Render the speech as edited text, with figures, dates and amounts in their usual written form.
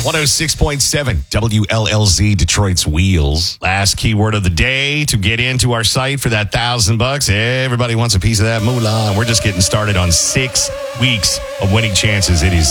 106.7 WLLZ Detroit's Wheels. Last keyword of the day to get into our site for that $1,000. Everybody wants a piece of that moolah. And we're just getting started on 6 weeks of winning chances. It is